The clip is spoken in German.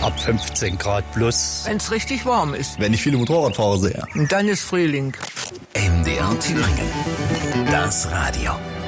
ab 15 Grad plus. Wenn's richtig warm ist. Wenn ich viele Motorradfahrer sehe. Und dann ist Frühling. MDR Thüringen. Das Radio.